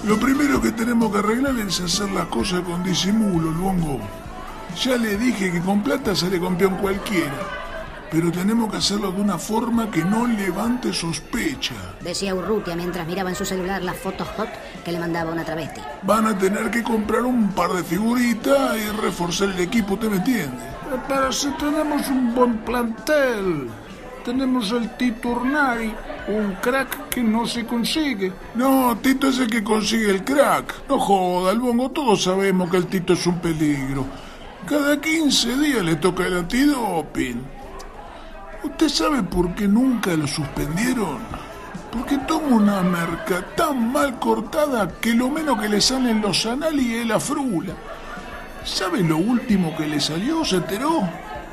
Lo primero que tenemos que arreglar es hacer las cosas con disimulo, Luongo. Ya le dije que con plata sale campeón cualquiera, pero tenemos que hacerlo de una forma que no levante sospecha. Decía Urrutia mientras miraba en su celular las fotos hot que le mandaba una travesti. Van a tener que comprar un par de figuritas y reforzar el equipo, ¿usted me entiende? Pero si tenemos un buen plantel, tenemos el Tito Urnari, un crack que no se consigue. No, Tito es el que consigue el crack. No joda, Luongo, todos sabemos que el Tito es un peligro. Cada 15 días le toca el antidoping. ¿Usted sabe por qué nunca lo suspendieron? Porque toma una merca tan mal cortada que lo menos que le salen los anales es la frula. ¿Sabe lo último que le salió? ¿Se enteró?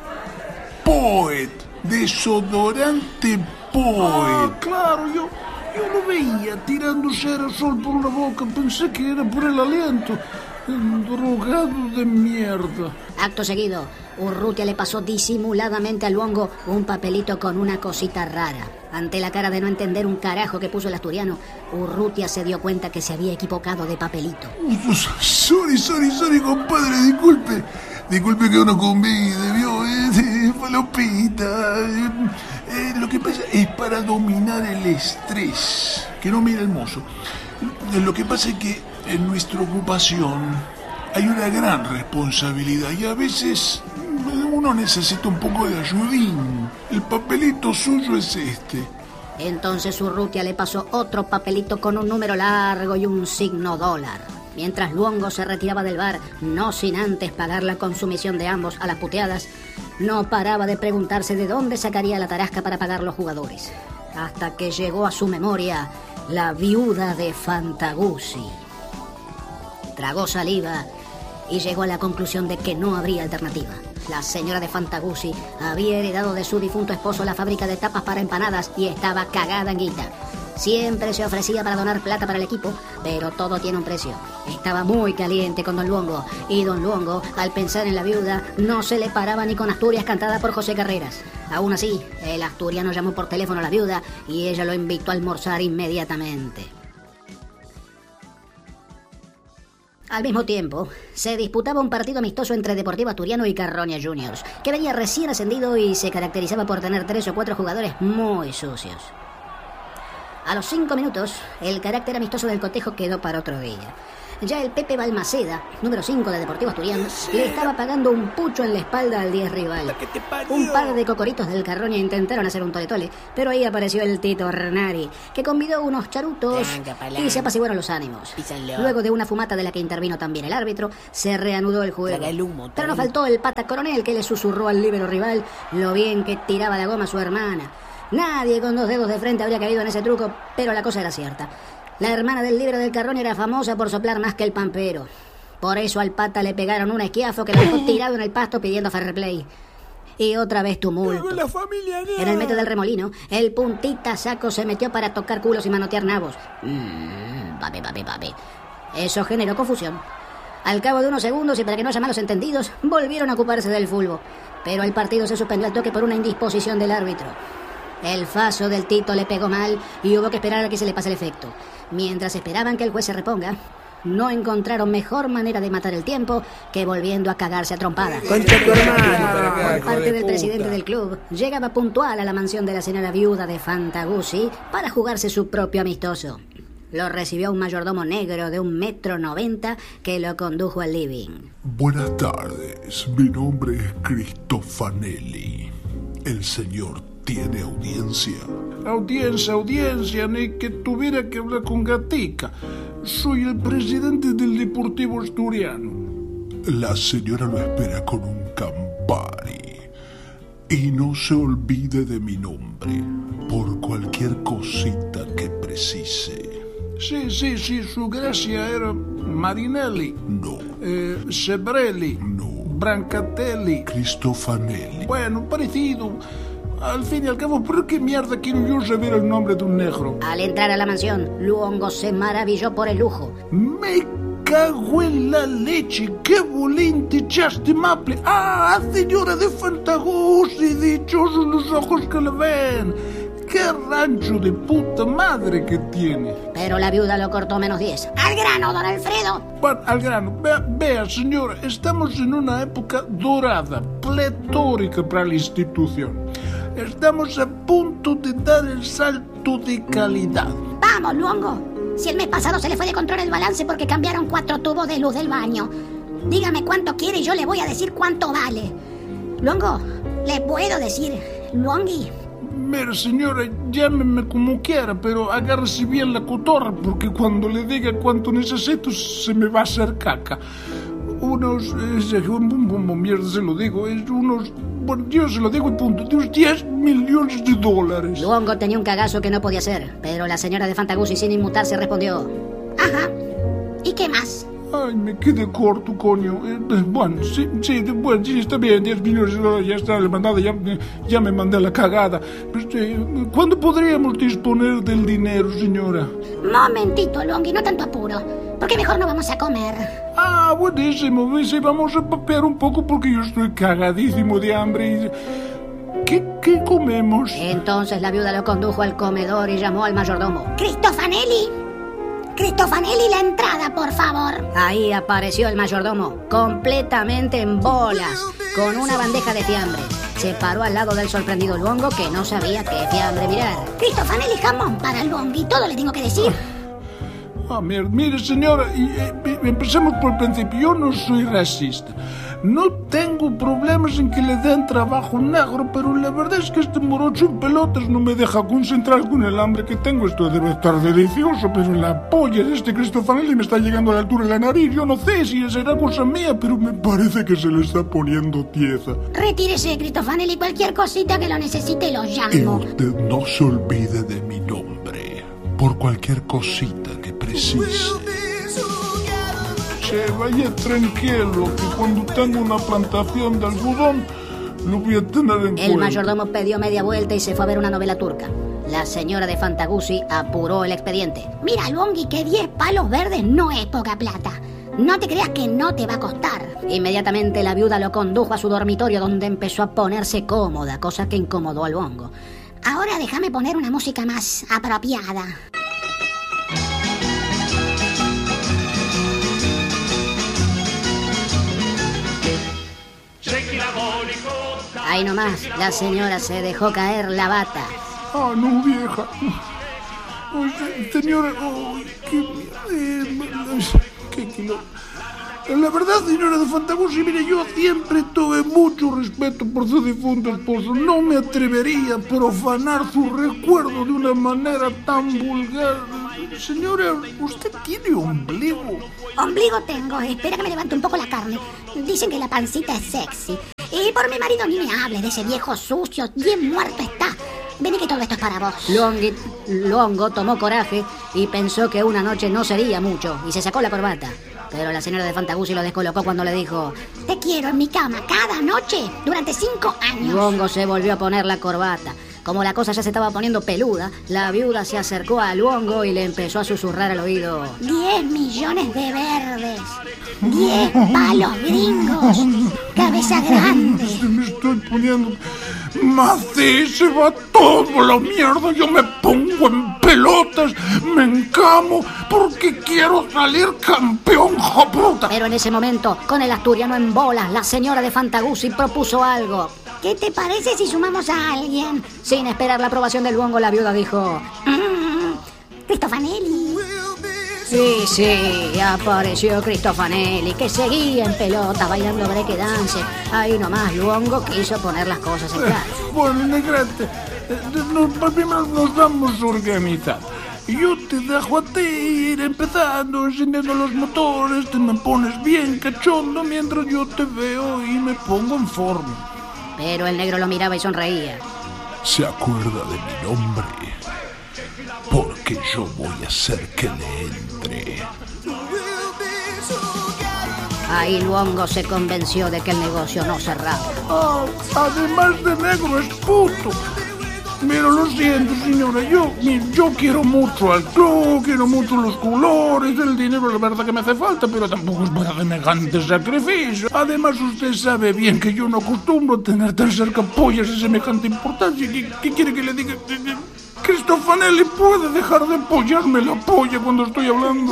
Poet. Desodorante Poet. Claro, yo lo veía tirándose aerosol por la boca. Pensé que era por el aliento. Drogado de mierda. Acto seguido, Urrutia le pasó disimuladamente a Luongo un papelito con una cosita rara. Ante la cara de no entender un carajo que puso el asturiano, Urrutia se dio cuenta que se había equivocado de papelito. Sorry, compadre, disculpe. Disculpe que uno convide, ¿vio? Falopita. Lo que pasa es para dominar el estrés. Que no mire el mozo. Lo que pasa es que en nuestra ocupación hay una gran responsabilidad y a veces uno necesita un poco de ayudín. El papelito suyo es este. Entonces Urrutia le pasó otro papelito con un número largo y un signo dólar. Mientras Luongo se retiraba del bar, no sin antes pagar la consumición de ambos a las puteadas, no paraba de preguntarse de dónde sacaría la tarasca para pagar los jugadores. Hasta que llegó a su memoria la viuda de Fantaguzzi. Tragó saliva y llegó a la conclusión de que no habría alternativa. La señora de Fantaguzzi había heredado de su difunto esposo la fábrica de tapas para empanadas y estaba cagada en guita. Siempre se ofrecía para donar plata para el equipo, pero todo tiene un precio. Estaba muy caliente con don Luongo, y don Luongo, al pensar en la viuda, no se le paraba ni con Asturias cantada por José Carreras. Aún así, el asturiano llamó por teléfono a la viuda y ella lo invitó a almorzar inmediatamente. Al mismo tiempo, se disputaba un partido amistoso entre Deportivo Asturiano y Carroña Juniors, que venía recién ascendido y se caracterizaba por tener 3 o 4 jugadores muy sucios. A los 5 minutos, el carácter amistoso del cotejo quedó para otro día. Ya el Pepe Balmaceda, número 5 de Deportivo Asturiano, le estaba pagando un pucho en la espalda al 10 rival. Un par de cocoritos del Carroña intentaron hacer un tole-tole, pero ahí apareció el Tito Urnari, que convidó unos charutos y se apaciguaron los ánimos. Luego de una fumata de la que intervino también el árbitro, se reanudó el juego. Pero no faltó el pata coronel que le susurró al líbero rival lo bien que tiraba la goma a su hermana. Nadie con 2 dedos de frente habría caído en ese truco, pero la cosa era cierta. La hermana del líbero del Carroña era famosa por soplar más que el pampero. Por eso al pata le pegaron un esquiafo que lo dejó tirado en el pasto pidiendo fair play. Y otra vez tumulto. En el metro del Remolino, el puntita saco se metió para tocar culos y manotear nabos. Papi. Eso generó confusión. Al cabo de unos segundos, y para que no haya malos entendidos, volvieron a ocuparse del fútbol. Pero el partido se suspendió al toque por una indisposición del árbitro. El faso del Tito le pegó mal y hubo que esperar a que se le pase el efecto. Mientras esperaban que el juez se reponga, no encontraron mejor manera de matar el tiempo que volviendo a cagarse a trompadas. ¡Concha tu hermano! Por parte del presidente del club, llegaba puntual a la mansión de la señora viuda de Fantaguzzi para jugarse su propio amistoso. Lo recibió un mayordomo negro de 1,90 m que lo condujo al living. Buenas tardes, mi nombre es Cristofanelli. El señor tiene audiencia. Audiencia, ni que tuviera que hablar con Gatica. Soy el presidente del Deportivo Asturiano. La señora lo espera con un Campari. Y no se olvide de mi nombre, por cualquier cosita que precise. Sí, su gracia era Marinelli. No. Sebrelli. No. Brancatelli. Cristofanelli. Bueno, parecido. Al fin y al cabo, ¿por qué mierda quiero yo saber el nombre de un negro? Al entrar a la mansión, Luongo se maravilló por el lujo. Me cago en la leche, qué volente estimable. Señora de Fantaguzzi, dichosos los ojos que le ven. qué rancho de puta madre que tiene. Pero la viuda lo cortó -10. ¡Al grano, don Alfredo! Bueno, al grano, vea, señora, estamos en una época dorada, pletórica para la institución. Estamos a punto de dar el salto de calidad. ¡Vamos, Luongo! Si el mes pasado se le fue de control el balance porque cambiaron 4 tubos de luz del baño. Dígame cuánto quiere y yo le voy a decir cuánto vale. Luongo, le puedo decir, Luongui. Mira, señora, llámeme como quiera, pero agárrese bien la cotorra, porque cuando le diga cuánto necesito, se me va a hacer caca. Mierda, se lo digo, es unos... Bueno, yo se lo digo y punto, de unos $10 millones. Luongo tenía un cagazo que no podía hacer, pero la señora de Fantaguzzi, sin inmutarse, respondió: Ajá, ¿y qué más? Ay, me quedé corto, coño. Bueno, sí, está bien, 10 millones de dólares, ya está, le mandado, ya me mandé la cagada. ¿Cuándo podríamos disponer del dinero, señora? Momentito, Luongui, no tanto apuro. ¿Por qué mejor no vamos a comer? Ah, buenísimo, sí, vamos a papear un poco porque yo estoy cagadísimo de hambre. ¿Qué comemos? Entonces la viuda lo condujo al comedor y llamó al mayordomo. ¡Cristofanelli! ¡Cristofanelli, la entrada, por favor! Ahí apareció el mayordomo, completamente en bolas, con una bandeja de fiambre. Se paró al lado del sorprendido Luongo, que no sabía qué fiambre mirar. ¡Cristofanelli, jamón para Luongui! Todo le tengo que decir. Mire, señora, empecemos por el principio. Yo no soy racista. No tengo problemas en que le den trabajo negro, pero la verdad es que este morocho en pelotas no me deja concentrar con el hambre que tengo. Esto debe estar delicioso, pero la polla de este Cristofanelli me está llegando a la altura de la nariz. Yo no sé si será cosa mía, pero me parece que se le está poniendo tiesa. Retírese, Cristofanelli, cualquier cosita que lo necesite lo Y llamo. usted no se olvide de mi nombre, por cualquier cosita que precise. Che, vaya tranquilo, que cuando tenga una plantación de algodón, lo voy a tener en cuenta. El mayordomo pidió media vuelta y se fue a ver una novela turca. La señora de Fantaguzzi apuró el expediente. Mira, Luongui, que 10 palos verdes no es poca plata. No te creas que no te va a costar. Inmediatamente la viuda lo condujo a su dormitorio, donde empezó a ponerse cómoda, cosa que incomodó al Luongo. Ahora déjame poner una música más apropiada. Ahí nomás, la señora se dejó caer la bata. Ah, no, vieja. Señora, qué kilo. La verdad, señora de Fantaguzzi, mire, yo siempre tuve mucho respeto por su difunto esposo. No me atrevería a profanar su recuerdo de una manera tan vulgar. Señora, ¿usted tiene ombligo? Ombligo tengo, espera que me levante un poco la carne. Dicen que la pancita es sexy. Y por mi marido ni me hables de ese viejo sucio, bien muerto está. Vení que todo esto es para vos. Luongo tomó coraje y pensó que una noche no sería mucho y se sacó la corbata. Pero la señora de Fantaguzzi lo descolocó cuando le dijo: Te quiero en mi cama cada noche durante 5 años. Luongo se volvió a poner la corbata. Como la cosa ya se estaba poniendo peluda, la viuda se acercó a Luongo y le empezó a susurrar al oído: 10 millones de verdes, 10 palos gringos, cabeza grande. Se me estoy poniendo... Macé, se va todo la mierda. Yo me pongo en pelotas, me encamo, porque quiero salir campeón, joputa. Pero en ese momento, con el asturiano en bolas, la señora de Fantaguzzi propuso algo. ¿Qué te parece si sumamos a alguien? Sin esperar la aprobación del Luongo, la viuda dijo: Cristofanelli. Sí, apareció Cristofanelli, que seguía en pelota bailando breakdance. Ahí nomás Luongo quiso poner las cosas en claro. Bueno, negrete, primero nos vamos a organizar. Yo te dejo a ti ir empezando, encendiendo los motores, te me pones bien cachondo mientras yo te veo y me pongo en forma. Pero el negro lo miraba y sonreía. ¿Se acuerda de mi nombre? Porque yo voy a hacer que le entre. Ahí Luongo se convenció de que el negocio no cerraba. Además de negro es puto. Pero lo siento, señora, yo quiero mucho al club, quiero mucho los colores, el dinero, la verdad que me hace falta, pero tampoco es para semejante sacrificio. Además, usted sabe bien que yo no acostumbro tener tan cerca pollas de semejante importancia. ¿Qué quiere que le diga? Cristofanelli puede dejar de apoyarme la polla cuando estoy hablando.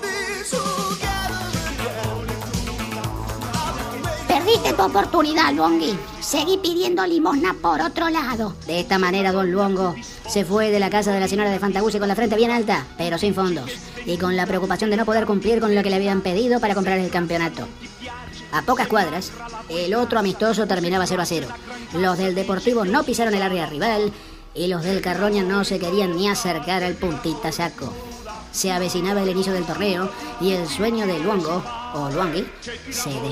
Perdiste tu oportunidad, Luonghi. Seguí pidiendo limosna por otro lado. De esta manera, don Luongo se fue de la casa de la señora de Fantaguzzi con la frente bien alta, pero sin fondos, y con la preocupación de no poder cumplir con lo que le habían pedido para comprar el campeonato. A pocas cuadras, el otro amistoso terminaba 0-0. Los del Deportivo no pisaron el área rival y los del Carroña no se querían ni acercar al puntita saco. Se avecinaba el inicio del torneo y el sueño de Luongo, o Luonghi, se